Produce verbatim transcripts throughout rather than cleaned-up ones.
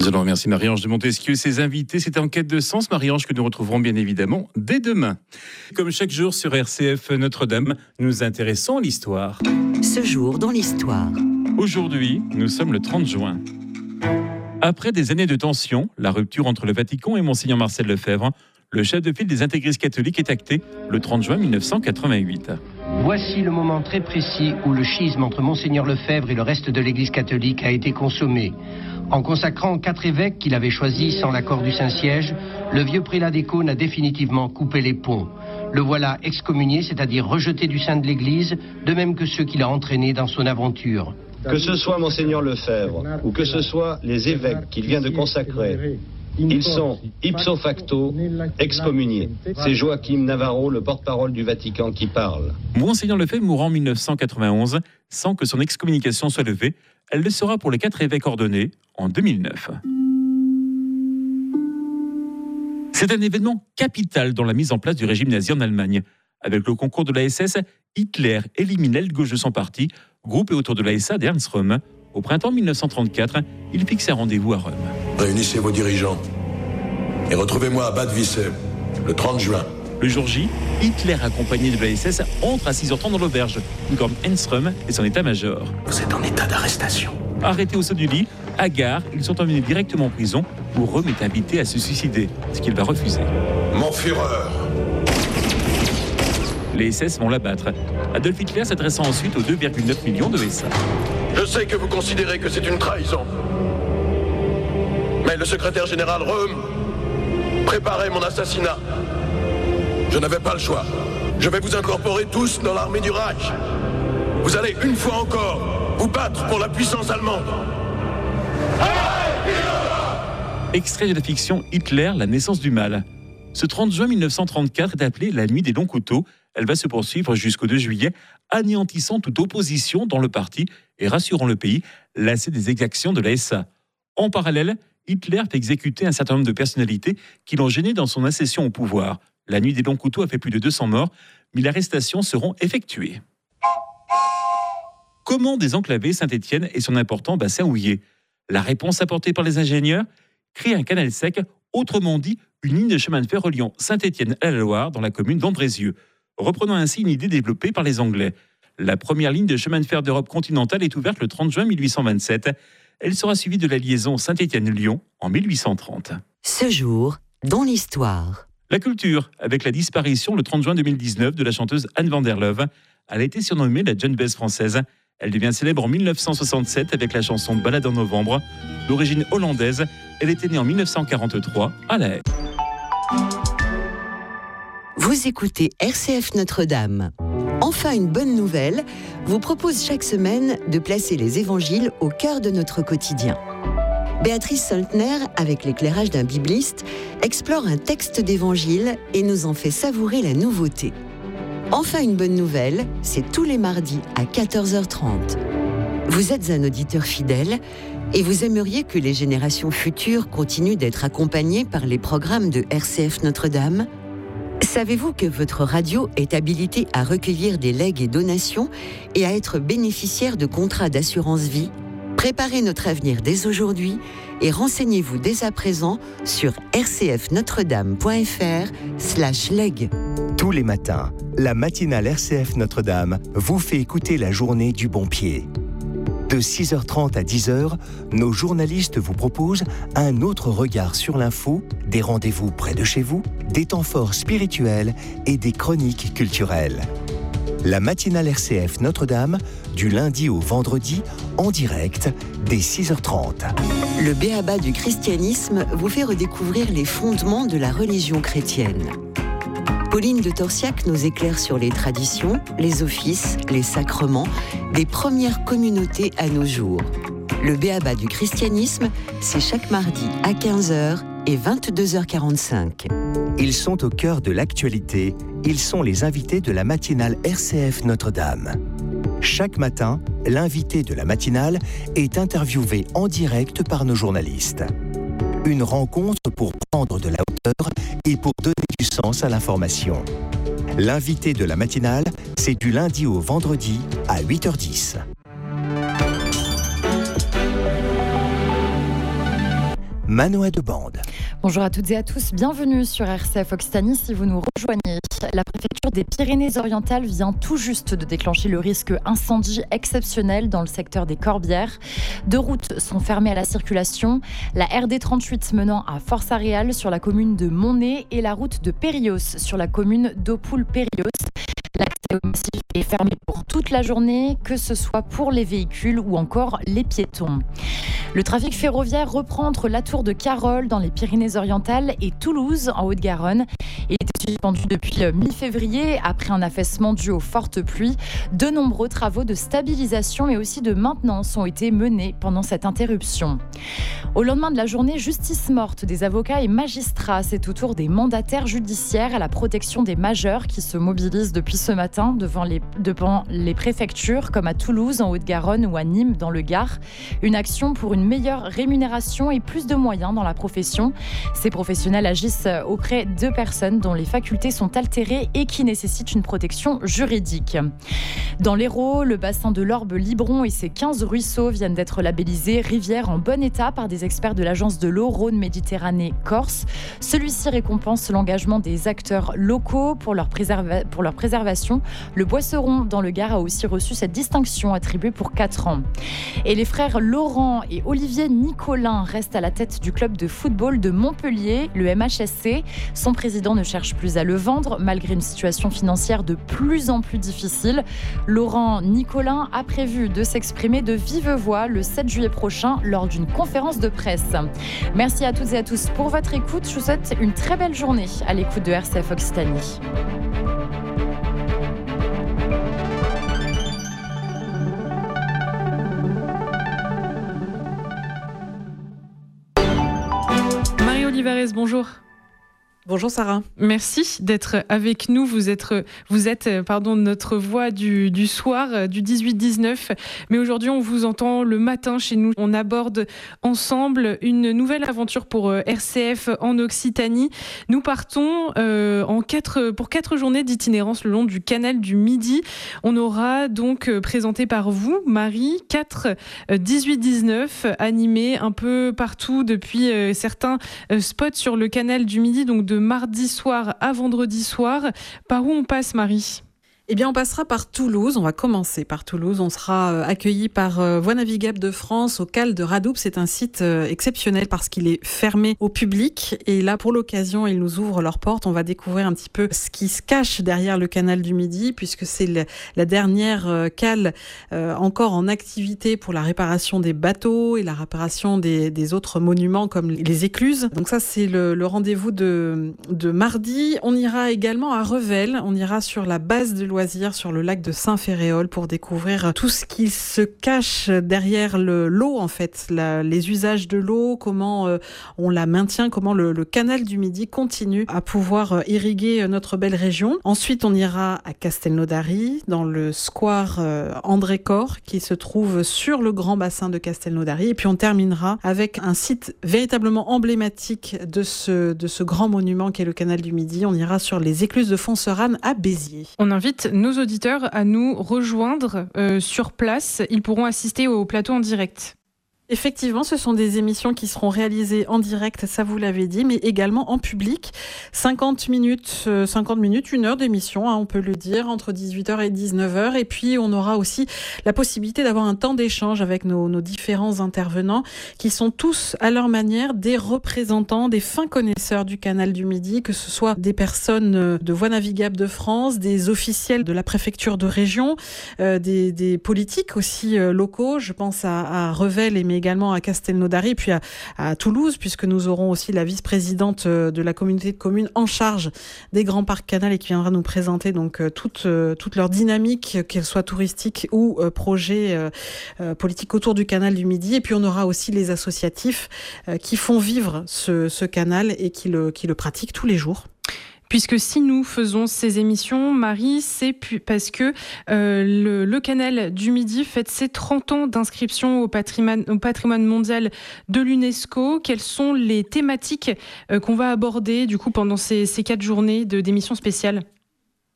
Nous allons remercier Marie-Ange de Montesquieu et ses invités. C'était En quête de sens, Marie-Ange, que nous retrouverons bien évidemment dès demain. Comme chaque jour sur R C F Notre-Dame, nous nous intéressons à l'histoire. Ce jour dans l'histoire. Aujourd'hui, nous sommes le trente juin. Après des années de tension, la rupture entre le Vatican et Monseigneur Marcel Lefebvre, le chef de file des intégristes catholiques est acté le trente juin mille neuf cent quatre-vingt-huit. Voici le moment très précis où le schisme entre Monseigneur Lefebvre et le reste de l'Église catholique a été consommé. En consacrant quatre évêques qu'il avait choisis sans l'accord du Saint-Siège, le vieux prélat des Caunes a définitivement coupé les ponts. Le voilà excommunié, c'est-à-dire rejeté du sein de l'Église, de même que ceux qu'il a entraînés dans son aventure. Que ce soit Monseigneur Lefebvre ou que ce soit les évêques qu'il vient de consacrer, ils sont ipso facto excommuniés. C'est Joachim Navarro, le porte-parole du Vatican, qui parle. Monseigneur Lefebvre mourra en mille neuf cent quatre-vingt-onze sans que son excommunication soit levée. Elle le sera pour les quatre évêques ordonnés en deux mille neuf. C'est un événement capital dans la mise en place du régime nazi en Allemagne. Avec le concours de l'A S S, Hitler élimine l'aile gauche de son parti, groupé autour de l'A S A d'Ernst Röhm. Au printemps mille neuf cent trente-quatre, il fixe un rendez-vous à Rome. Réunissez vos dirigeants et retrouvez-moi à Bad Vissem, le trente juin. Le jour J, Hitler, accompagné de l'A S S, entre à six heures trente dans l'auberge, où dorment Ernst Röhm et son état-major. Vous êtes en état d'arrestation. Arrêtés au saut du lit, à gare, ils sont emmenés directement en prison, où Röhm est invité à se suicider, ce qu'il va refuser. Mon Führer. Les S S vont l'abattre. Adolf Hitler s'adressant ensuite aux deux virgule neuf millions de S A. Je sais que vous considérez que c'est une trahison. Mais le secrétaire général Röhm préparait mon assassinat. Je n'avais pas le choix. Je vais vous incorporer tous dans l'armée du Reich. Vous allez une fois encore vous battre pour la puissance allemande. Extrait de la fiction Hitler, la naissance du mal. Ce trente juin mille neuf cent trente-quatre est appelé la nuit des longs couteaux. Elle va se poursuivre jusqu'au deux juillet, anéantissant toute opposition dans le parti et rassurant le pays, lassé des exactions de l'A S A. En parallèle, Hitler fait exécuter un certain nombre de personnalités qui l'ont gêné dans son accession au pouvoir. La nuit des longs couteaux a fait plus de deux cents morts, mais les arrestations seront effectuées. Comment désenclaver Saint-Étienne et son important bassin houiller? La réponse apportée par les ingénieurs? Créer un canal sec, autrement dit, une ligne de chemin de fer reliant Saint-Étienne à la Loire dans la commune d'Andrézieux. Reprenant ainsi une idée développée par les Anglais. La première ligne de chemin de fer d'Europe continentale est ouverte le trente juin mille huit cent vingt-sept. Elle sera suivie de la liaison Saint-Étienne-Lyon en mille huit cent trente. Ce jour, dans l'histoire. La culture, avec la disparition le trente juin deux mille dix-neuf de la chanteuse Anne van der Leuve. Elle a été surnommée la John Bess française. Elle devient célèbre en mille neuf cent soixante-sept avec la chanson Balade en novembre. D'origine hollandaise, elle était née en mille neuf cent quarante-trois à La Haye. Vous écoutez R C F Notre-Dame. Enfin, une bonne nouvelle vous propose chaque semaine de placer les évangiles au cœur de notre quotidien. Béatrice Soltner, avec l'éclairage d'un bibliste, explore un texte d'évangile et nous en fait savourer la nouveauté. Enfin, une bonne nouvelle, c'est tous les mardis à quatorze heures trente. Vous êtes un auditeur fidèle et vous aimeriez que les générations futures continuent d'être accompagnées par les programmes de R C F Notre-Dame ? Savez-vous que votre radio est habilitée à recueillir des legs et donations et à être bénéficiaire de contrats d'assurance vie ? Préparez notre avenir dès aujourd'hui et renseignez-vous dès à présent sur rcfnotredame.fr slash leg. Tous les matins, la matinale R C F Notre-Dame vous fait écouter la journée du bon pied. De six heures trente à dix heures, nos journalistes vous proposent un autre regard sur l'info, des rendez-vous près de chez vous, des temps forts spirituels et des chroniques culturelles. La matinale R C F Notre-Dame, du lundi au vendredi, en direct, dès six heures trente. Le b.a.-ba du christianisme vous fait redécouvrir les fondements de la religion chrétienne. Pauline de Torsiac nous éclaire sur les traditions, les offices, les sacrements des premières communautés à nos jours. Le b.a.-ba du christianisme, c'est chaque mardi à quinze heures et vingt-deux heures quarante-cinq. Ils sont au cœur de l'actualité. Ils sont les invités de la matinale R C F Notre-Dame. Chaque matin, l'invité de la matinale est interviewé en direct par nos journalistes. Une rencontre pour prendre de la hauteur et pour donner du sens à l'information. L'invité de la matinale, c'est du lundi au vendredi à huit heures dix. Manoa de Bande. Bonjour à toutes et à tous, bienvenue sur R C F Occitanie si vous nous rejoignez. La préfecture des Pyrénées-Orientales vient tout juste de déclencher le risque incendie exceptionnel dans le secteur des Corbières. Deux routes sont fermées à la circulation, la R D trente-huit menant à Force-Aréal sur la commune de Montnay et la route de Périos sur la commune d'Aupoul-Périos. L'accès au massif est fermé pour toute la journée, que ce soit pour les véhicules ou encore les piétons. Le trafic ferroviaire reprend entre la Tour de Carol dans les Pyrénées-Orientales et Toulouse en Haute-Garonne. Il était suspendu depuis mi-février après un affaissement dû aux fortes pluies. De nombreux travaux de stabilisation mais aussi de maintenance ont été menés pendant cette interruption. Au lendemain de la journée justice morte des avocats et magistrats, c'est au tour des mandataires judiciaires à la protection des majeurs qui se mobilisent depuis ce matin devant les, devant les préfectures comme à Toulouse en Haute-Garonne ou à Nîmes dans le Gard. Une action pour une meilleure rémunération et plus de moyens dans la profession. Ces professionnels agissent auprès de personnes dont les facultés sont altérées et qui nécessitent une protection juridique. Dans l'Hérault, le bassin de l'Orbe-Libron et ses quinze ruisseaux viennent d'être labellisés rivières en bon état par des experts de l'agence de l'eau Rhône-Méditerranée-Corse. Celui-ci récompense l'engagement des acteurs locaux pour leur, préserva- pour leur préservation. Le Boisseron dans le Gard a aussi reçu cette distinction attribuée pour quatre ans. Et les frères Laurent et Olivier Nicolin restent à la tête du club de football de Montpellier, le M H S C. Son président ne cherche plus à le vendre, malgré une situation financière de plus en plus difficile. Laurent Nicolin a prévu de s'exprimer de vive voix le sept juillet prochain lors d'une conférence de presse. Merci à toutes et à tous pour votre écoute. Je vous souhaite une très belle journée à l'écoute de R C F Occitanie. Marie-Olivares, bonjour. Bonjour Sarah. Merci d'être avec nous. Vous êtes, vous êtes pardon, notre voix du, du soir, du dix-huit dix-neuf. Mais aujourd'hui, on vous entend le matin chez nous. On aborde ensemble une nouvelle aventure pour R C F en Occitanie. Nous partons euh, en quatre, pour quatre journées d'itinérance le long du canal du Midi. On aura donc présenté par vous, Marie, quatre dix-huit dix-neuf animés un peu partout depuis euh, certains euh, spots sur le canal du Midi, donc de mardi soir à vendredi soir. Par où on passe, Marie ? Eh bien, on passera par Toulouse. On va commencer par Toulouse. On sera accueilli par Voies navigables de France au Cale de Radoupe. C'est un site exceptionnel parce qu'il est fermé au public. Et là, pour l'occasion, ils nous ouvrent leurs portes. On va découvrir un petit peu ce qui se cache derrière le canal du Midi, puisque c'est la dernière cale encore en activité pour la réparation des bateaux et la réparation des, des autres monuments comme les écluses. Donc ça, c'est le, le rendez-vous de, de mardi. On ira également à Revel. On ira sur la base de loisirs sur le lac de Saint-Ferréol pour découvrir tout ce qui se cache derrière le, l'eau, en fait, la, les usages de l'eau, comment euh, on la maintient, comment le, le canal du Midi continue à pouvoir euh, irriguer notre belle région. Ensuite, on ira à Castelnaudary, dans le square euh, André Cor, qui se trouve sur le grand bassin de Castelnaudary. Et puis, on terminera avec un site véritablement emblématique de ce, de ce grand monument qu'est le canal du Midi. On ira sur les écluses de Fonserane à Béziers. On invite nos auditeurs à nous rejoindre euh, sur place. Ils pourront assister au plateau en direct. Effectivement, ce sont des émissions qui seront réalisées en direct, ça vous l'avez dit, mais également en public. cinquante minutes, euh, cinquante minutes, une heure d'émission, hein, on peut le dire, entre dix-huit heures et dix-neuf heures. Et puis, on aura aussi la possibilité d'avoir un temps d'échange avec nos, nos différents intervenants qui sont tous, à leur manière, des représentants, des fins connaisseurs du canal du Midi, que ce soit des personnes de Voies navigables de France, des officiels de la préfecture de région, euh, des, des politiques aussi euh, locaux. Je pense à, à Revel et mes également à Castelnaudary, puis à, à Toulouse, puisque nous aurons aussi la vice-présidente de la communauté de communes en charge des grands parcs canals et qui viendra nous présenter donc toute, toute leur dynamique, qu'elle soit touristique ou euh, projet euh, euh, politique autour du canal du Midi. Et puis on aura aussi les associatifs euh, qui font vivre ce, ce canal et qui le, qui le pratiquent tous les jours. Puisque si nous faisons ces émissions, Marie, c'est parce que euh, le, le canal du Midi fête ses trente ans d'inscription au patrimoine, au patrimoine mondial de l'UNESCO. Quelles sont les thématiques euh, qu'on va aborder du coup pendant ces, ces quatre journées de, d'émissions spéciales ?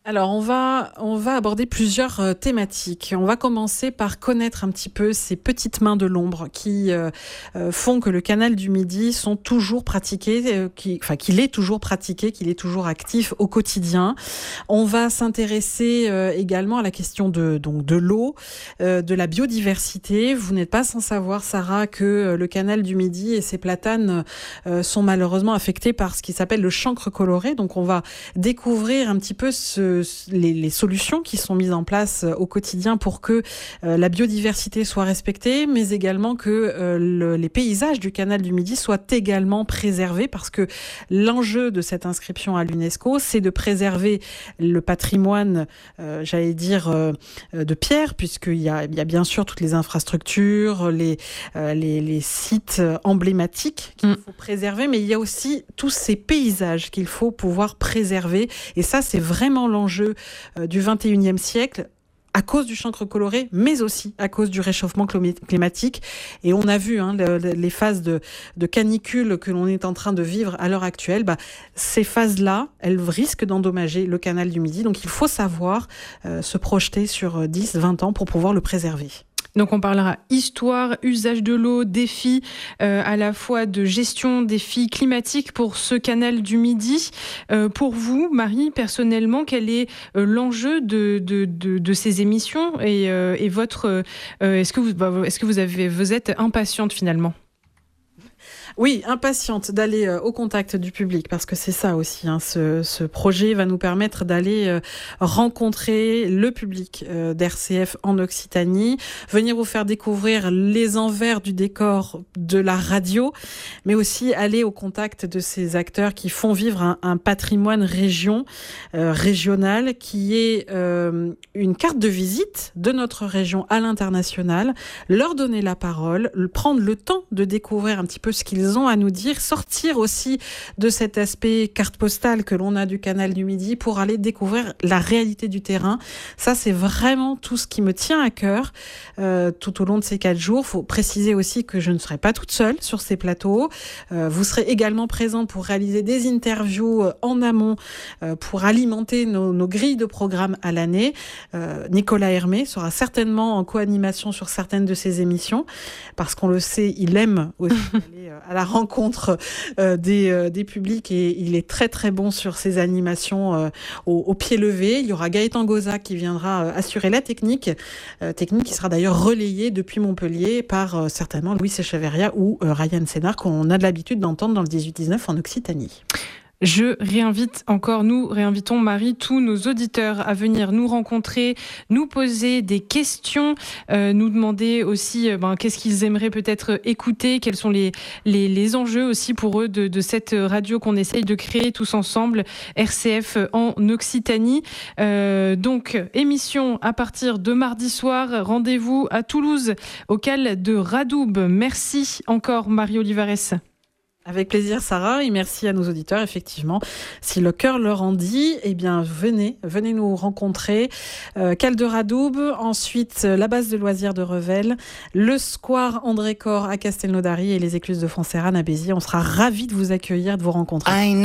Alors, on va, on va aborder plusieurs euh, thématiques. On va commencer par connaître un petit peu ces petites mains de l'ombre qui euh, euh, font que le canal du Midi sont toujours pratiqués, euh, qui, enfin, qu'il est toujours pratiqué, qu'il est toujours actif au quotidien. On va s'intéresser euh, également à la question de, donc, de l'eau, euh, de la biodiversité. Vous n'êtes pas sans savoir, Sarah, que euh, le canal du Midi et ses platanes euh, sont malheureusement affectés par ce qui s'appelle le chancre coloré. Donc, on va découvrir un petit peu ce Les, les solutions qui sont mises en place au quotidien pour que euh, la biodiversité soit respectée, mais également que euh, le, les paysages du canal du Midi soient également préservés, parce que l'enjeu de cette inscription à l'UNESCO, c'est de préserver le patrimoine, euh, j'allais dire, euh, de pierre, puisqu'il y a, il y a bien sûr toutes les infrastructures, les, euh, les, les sites emblématiques qu'il faut préserver, mais il y a aussi tous ces paysages qu'il faut pouvoir préserver, et ça, c'est vraiment l'enjeu enjeu du vingt et unième siècle, à cause du chancre coloré, mais aussi à cause du réchauffement climatique. Et on a vu hein, le, les phases de, de canicule que l'on est en train de vivre à l'heure actuelle. Bah, ces phases-là, elles risquent d'endommager le canal du Midi. Donc il faut savoir euh, se projeter sur dix, vingt ans pour pouvoir le préserver. Donc on parlera histoire, usage de l'eau, défis euh, à la fois de gestion, défis climatiques pour ce canal du Midi. Euh, pour vous, Marie, personnellement, quel est euh, l'enjeu de, de, de, de ces émissions et, euh, et votre, euh, est-ce que vous, bah, est-ce que vous avez, vous êtes impatiente finalement ? Oui, impatiente d'aller euh, au contact du public, parce que c'est ça aussi. Hein, ce, ce projet va nous permettre d'aller euh, rencontrer le public euh, d'R C F en Occitanie, venir vous faire découvrir les envers du décor de la radio, mais aussi aller au contact de ces acteurs qui font vivre un, un patrimoine région, euh, régional, qui est euh, une carte de visite de notre région à l'international, leur donner la parole, prendre le temps de découvrir un petit peu ce qu'ils ont à nous dire, sortir aussi de cet aspect carte postale que l'on a du canal du Midi pour aller découvrir la réalité du terrain. Ça, c'est vraiment tout ce qui me tient à cœur euh, tout au long de ces quatre jours. Il faut préciser aussi que je ne serai pas toute seule sur ces plateaux. Euh, vous serez également présents pour réaliser des interviews euh, en amont euh, pour alimenter nos, nos grilles de programme à l'année. Euh, Nicolas Hermé sera certainement en co-animation sur certaines de ces émissions, parce qu'on le sait, il aime aussi aller à la rencontre euh, des, euh, des publics, et il est très très bon sur ces animations euh, au, au pied levé. Il y aura Gaëtan Goza qui viendra euh, assurer la technique, euh, technique qui sera d'ailleurs relayée depuis Montpellier par euh, certainement Louis Echeverria ou euh, Ryan Sénard, qu'on a de l'habitude d'entendre dans le dix-huit dix-neuf en Occitanie. Je réinvite encore, nous réinvitons, Marie, tous nos auditeurs à venir nous rencontrer, nous poser des questions, euh, nous demander aussi euh, ben, qu'est-ce qu'ils aimeraient peut-être écouter, quels sont les, les, les enjeux aussi pour eux de, de cette radio qu'on essaye de créer tous ensemble, R C F en Occitanie. Euh, donc, émission à partir de mardi soir, rendez-vous à Toulouse, au Cal de Radoub. Merci encore, Marie Olivares. Avec plaisir, Sarah, et merci à nos auditeurs. Effectivement, si le cœur leur en dit, eh bien, venez, venez nous rencontrer. Euh, Cal de Radoub, ensuite la base de loisirs de Revel, le square André Cor à Castelnaudary et les écluses de Fontserrane à Béziers. On sera ravis de vous accueillir, de vous rencontrer.